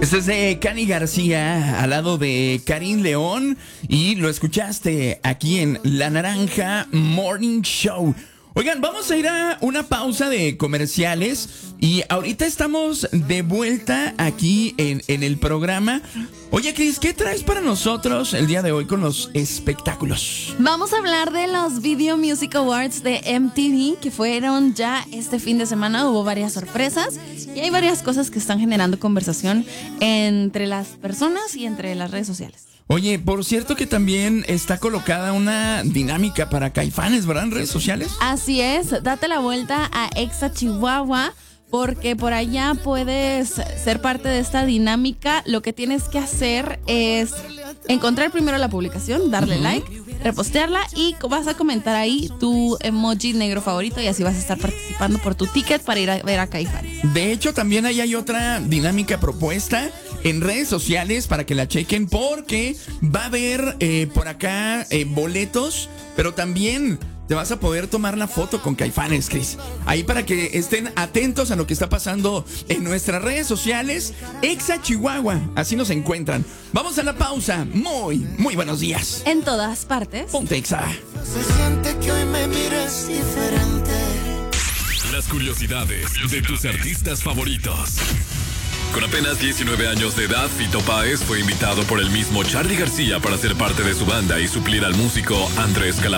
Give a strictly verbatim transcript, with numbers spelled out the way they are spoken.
Este es de Cani García al lado de Karim León y lo escuchaste aquí en La Naranja Morning Show. Oigan, vamos a ir a una pausa de comerciales y ahorita estamos de vuelta aquí en, en el programa. Oye, Cris, ¿qué traes para nosotros el día de hoy con los espectáculos? Vamos a hablar de los Video Music Awards de M T V que fueron ya este fin de semana. Hubo varias sorpresas y hay varias cosas que están generando conversación entre las personas y entre las redes sociales. Oye, por cierto que también está colocada una dinámica para Caifanes, ¿verdad? En redes sociales. Así es, date la vuelta a Exa Chihuahua porque por allá puedes ser parte de esta dinámica. Lo que tienes que hacer es encontrar primero la publicación, darle uh-huh. like, repostearla y vas a comentar ahí tu emoji negro favorito y así vas a estar participando por tu ticket para ir a ver a Caifanes. De hecho, también ahí hay otra dinámica propuesta en redes sociales para que la chequen porque va a haber eh, por acá eh, boletos, pero también te vas a poder tomar la foto con Caifanes, Cris. Ahí para que estén atentos a lo que está pasando en nuestras redes sociales. Exa Chihuahua, así nos encuentran. Vamos a la pausa. Muy, muy buenos días. En todas partes. Ponte Exa. Se siente que hoy me mires diferente. Las curiosidades de tus artistas favoritos. Con apenas diecinueve años de edad, Fito Páez fue invitado por el mismo Charly García para ser parte de su banda y suplir al músico Andrés Calamaro.